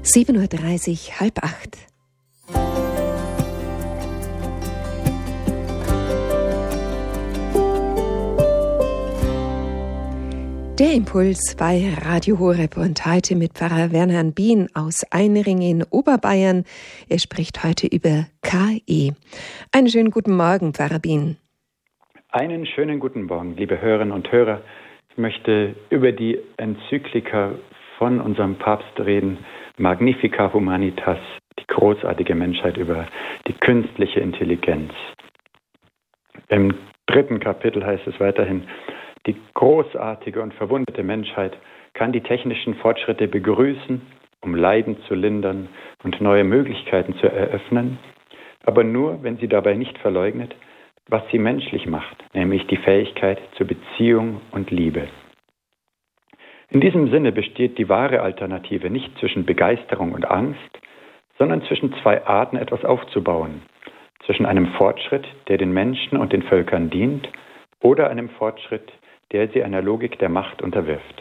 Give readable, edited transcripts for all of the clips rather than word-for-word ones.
7:30 Uhr, 7:30. Der Impuls bei Radio Horeb und heute mit Pfarrer Werner Bien aus Einring in Oberbayern. Er spricht heute über KI. Einen schönen guten Morgen, Pfarrer Bien. Einen schönen guten Morgen, liebe Hörerinnen und Hörer. Ich möchte über die Enzyklika von unserem Papst reden, Magnificat Humanitas, die großartige Menschheit über die künstliche Intelligenz. Im 3. Kapitel heißt es weiterhin: Die großartige und verwundete Menschheit kann die technischen Fortschritte begrüßen, um Leiden zu lindern und neue Möglichkeiten zu eröffnen, aber nur, wenn sie dabei nicht verleugnet, was sie menschlich macht, nämlich die Fähigkeit zur Beziehung und Liebe. In diesem Sinne besteht die wahre Alternative nicht zwischen Begeisterung und Angst, sondern zwischen zwei Arten, etwas aufzubauen. Zwischen einem Fortschritt, der den Menschen und den Völkern dient, oder einem Fortschritt, der sie einer Logik der Macht unterwirft.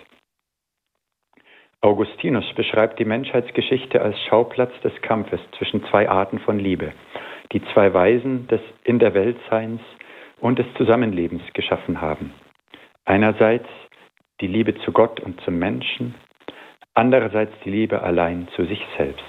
Augustinus beschreibt die Menschheitsgeschichte als Schauplatz des Kampfes zwischen zwei Arten von Liebe, die zwei Weisen des In der Weltseins und des Zusammenlebens geschaffen haben. Einerseits die Liebe zu Gott und zum Menschen, andererseits die Liebe allein zu sich selbst.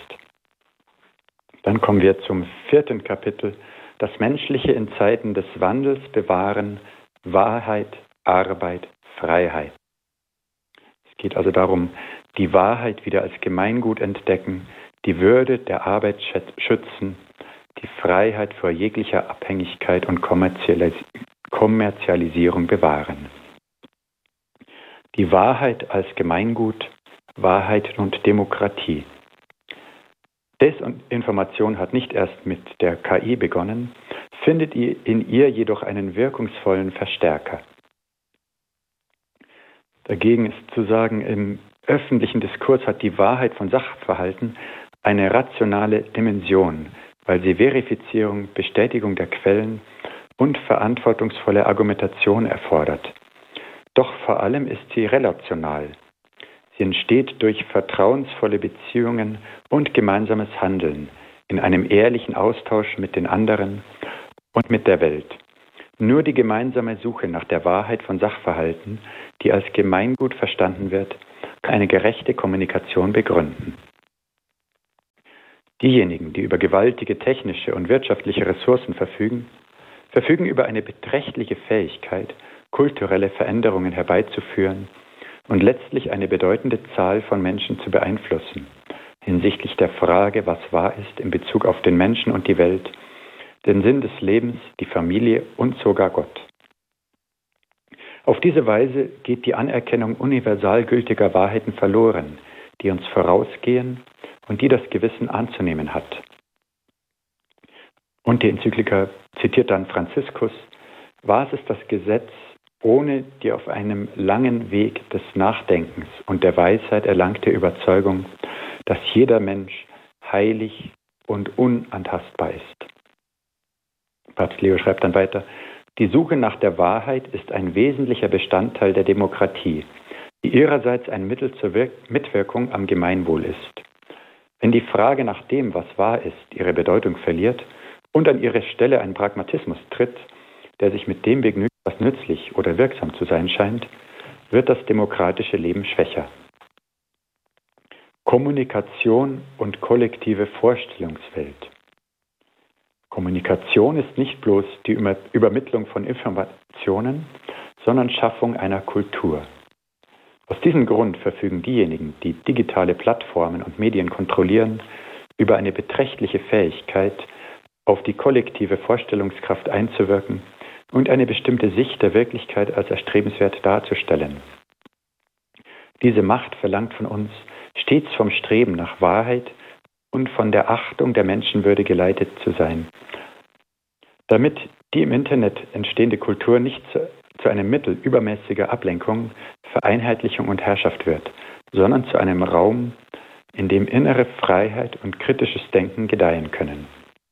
Dann kommen wir zum 4. Kapitel, das Menschliche in Zeiten des Wandels bewahren, Wahrheit, Arbeit, Freiheit. Es geht also darum, die Wahrheit wieder als Gemeingut entdecken, die Würde der Arbeit schützen, die Freiheit vor jeglicher Abhängigkeit und Kommerzialisierung bewahren. Die Wahrheit als Gemeingut, Wahrheit und Demokratie. Desinformation hat nicht erst mit der KI begonnen, findet in ihr jedoch einen wirkungsvollen Verstärker. Dagegen ist zu sagen, im öffentlichen Diskurs hat die Wahrheit von Sachverhalten eine rationale Dimension, weil sie Verifizierung, Bestätigung der Quellen und verantwortungsvolle Argumentation erfordert. Doch vor allem ist sie relational. Sie entsteht durch vertrauensvolle Beziehungen und gemeinsames Handeln in einem ehrlichen Austausch mit den anderen und mit der Welt. Nur die gemeinsame Suche nach der Wahrheit von Sachverhalten, die als Gemeingut verstanden wird, kann eine gerechte Kommunikation begründen. Diejenigen, die über gewaltige technische und wirtschaftliche Ressourcen verfügen über eine beträchtliche Fähigkeit, kulturelle Veränderungen herbeizuführen und letztlich eine bedeutende Zahl von Menschen zu beeinflussen, hinsichtlich der Frage, was wahr ist in Bezug auf den Menschen und die Welt, den Sinn des Lebens, die Familie und sogar Gott. Auf diese Weise geht die Anerkennung universal gültiger Wahrheiten verloren, die uns vorausgehen und die das Gewissen anzunehmen hat. Und die Enzyklika zitiert dann Franziskus: Was ist das Gesetz ohne die auf einem langen Weg des Nachdenkens und der Weisheit erlangte Überzeugung, dass jeder Mensch heilig und unantastbar ist? Papst Leo schreibt dann weiter: Die Suche nach der Wahrheit ist ein wesentlicher Bestandteil der Demokratie, die ihrerseits ein Mittel zur Mitwirkung am Gemeinwohl ist. Wenn die Frage nach dem, was wahr ist, ihre Bedeutung verliert und an ihre Stelle ein Pragmatismus tritt, der sich mit dem begnügt, was nützlich oder wirksam zu sein scheint, wird das demokratische Leben schwächer. Kommunikation und kollektive Vorstellungswelt. Kommunikation ist nicht bloß die Übermittlung von Informationen, sondern Schaffung einer Kultur. Aus diesem Grund verfügen diejenigen, die digitale Plattformen und Medien kontrollieren, über eine beträchtliche Fähigkeit, auf die kollektive Vorstellungskraft einzuwirken und eine bestimmte Sicht der Wirklichkeit als erstrebenswert darzustellen. Diese Macht verlangt von uns, stets vom Streben nach Wahrheit und von der Achtung der Menschenwürde geleitet zu sein, damit die im Internet entstehende Kultur nicht zu einem Mittel übermäßiger Ablenkung, Vereinheitlichung und Herrschaft wird, sondern zu einem Raum, in dem innere Freiheit und kritisches Denken gedeihen können.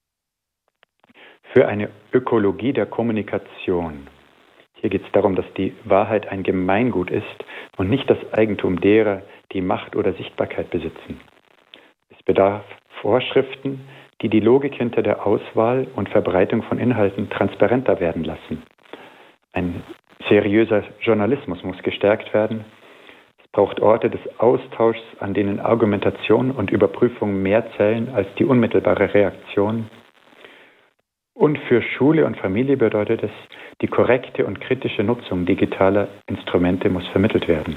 Für eine Ökologie der Kommunikation. Hier geht es darum, dass die Wahrheit ein Gemeingut ist und nicht das Eigentum derer, die Macht oder Sichtbarkeit besitzen. Es bedarf Vorschriften, die die Logik hinter der Auswahl und Verbreitung von Inhalten transparenter werden lassen. Ein seriöser Journalismus muss gestärkt werden. Es braucht Orte des Austauschs, an denen Argumentation und Überprüfung mehr zählen als die unmittelbare Reaktion. Und für Schule und Familie bedeutet es, die korrekte und kritische Nutzung digitaler Instrumente muss vermittelt werden.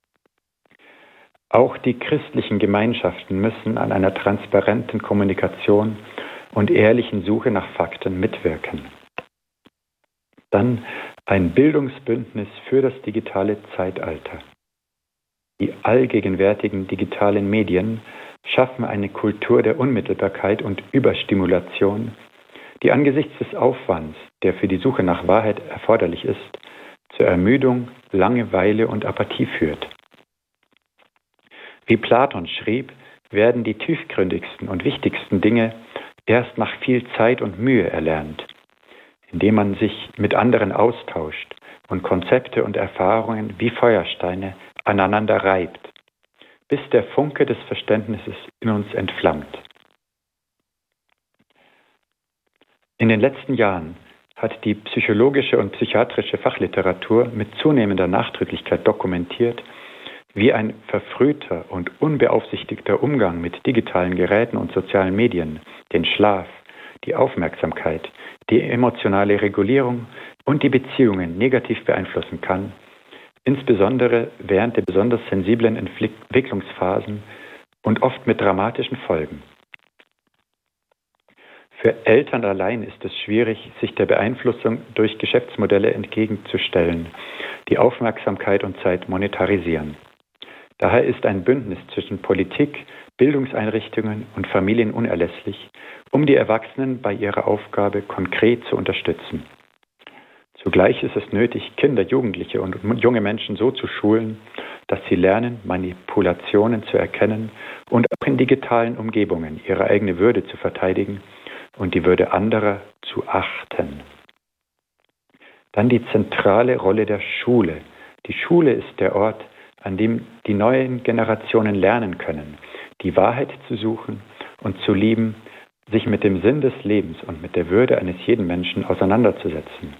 Auch die christlichen Gemeinschaften müssen an einer transparenten Kommunikation und ehrlichen Suche nach Fakten mitwirken. Dann ein Bildungsbündnis für das digitale Zeitalter. Die allgegenwärtigen digitalen Medien schaffen eine Kultur der Unmittelbarkeit und Überstimulation, die angesichts des Aufwands, der für die Suche nach Wahrheit erforderlich ist, zur Ermüdung, Langeweile und Apathie führt. Wie Platon schrieb, werden die tiefgründigsten und wichtigsten Dinge erst nach viel Zeit und Mühe erlernt, indem man sich mit anderen austauscht und Konzepte und Erfahrungen wie Feuersteine aneinander reibt, bis der Funke des Verständnisses in uns entflammt. In den letzten Jahren hat die psychologische und psychiatrische Fachliteratur mit zunehmender Nachdrücklichkeit dokumentiert, wie ein verfrühter und unbeaufsichtigter Umgang mit digitalen Geräten und sozialen Medien den Schlaf, die Aufmerksamkeit, die emotionale Regulierung und die Beziehungen negativ beeinflussen kann, insbesondere während der besonders sensiblen Entwicklungsphasen und oft mit dramatischen Folgen. Für Eltern allein ist es schwierig, sich der Beeinflussung durch Geschäftsmodelle entgegenzustellen, die Aufmerksamkeit und Zeit monetarisieren. Daher ist ein Bündnis zwischen Politik, Bildungseinrichtungen und Familien unerlässlich, um die Erwachsenen bei ihrer Aufgabe konkret zu unterstützen. Zugleich ist es nötig, Kinder, Jugendliche und junge Menschen so zu schulen, dass sie lernen, Manipulationen zu erkennen und auch in digitalen Umgebungen ihre eigene Würde zu verteidigen und die Würde anderer zu achten. Dann die zentrale Rolle der Schule. Die Schule ist der Ort, an dem die neuen Generationen lernen können, die Wahrheit zu suchen und zu lieben, sich mit dem Sinn des Lebens und mit der Würde eines jeden Menschen auseinanderzusetzen.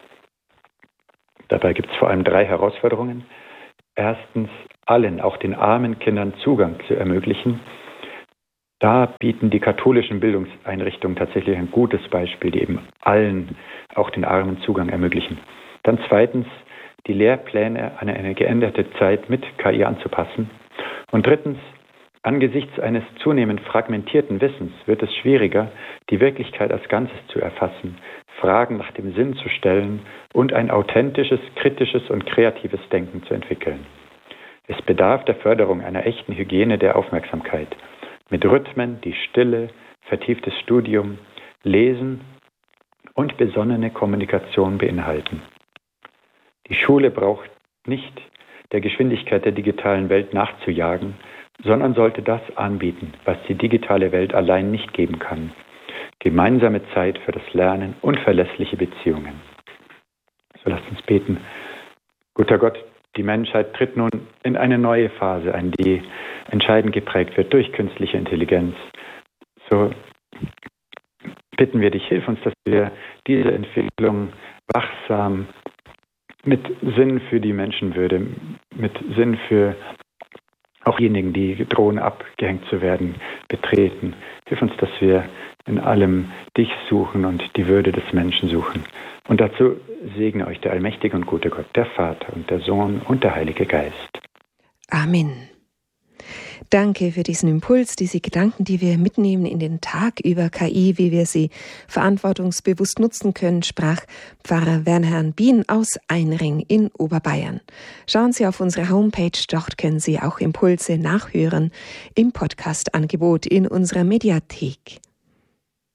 Dabei gibt es vor allem 3 Herausforderungen. Erstens, allen, auch den armen Kindern, Zugang zu ermöglichen. Da bieten die katholischen Bildungseinrichtungen tatsächlich ein gutes Beispiel, die eben allen, auch den Armen, Zugang ermöglichen. Dann zweitens, die Lehrpläne an eine geänderte Zeit mit KI anzupassen. Und drittens, angesichts eines zunehmend fragmentierten Wissens wird es schwieriger, die Wirklichkeit als Ganzes zu erfassen, Fragen nach dem Sinn zu stellen und ein authentisches, kritisches und kreatives Denken zu entwickeln. Es bedarf der Förderung einer echten Hygiene der Aufmerksamkeit, mit Rhythmen, die Stille, vertieftes Studium, Lesen und besonnene Kommunikation beinhalten. Die Schule braucht nicht der Geschwindigkeit der digitalen Welt nachzujagen, sondern sollte das anbieten, was die digitale Welt allein nicht geben kann. Gemeinsame Zeit für das Lernen und verlässliche Beziehungen. So lasst uns beten. Guter Gott, die Menschheit tritt nun in eine neue Phase ein, die entscheidend geprägt wird durch künstliche Intelligenz. So bitten wir dich, hilf uns, dass wir diese Entwicklung wachsam mit Sinn für die Menschenwürde, mit Sinn für auch diejenigen, die drohen, abgehängt zu werden, betreten. Hilf uns, dass wir in allem dich suchen und die Würde des Menschen suchen. Und dazu segne euch der allmächtige und gute Gott, der Vater und der Sohn und der Heilige Geist. Amen. Danke für diesen Impuls, diese Gedanken, die wir mitnehmen in den Tag über KI, wie wir sie verantwortungsbewusst nutzen können, sprach Pfarrer Wernher Bien aus Einring in Oberbayern. Schauen Sie auf unsere Homepage, dort können Sie auch Impulse nachhören im Podcast-Angebot in unserer Mediathek.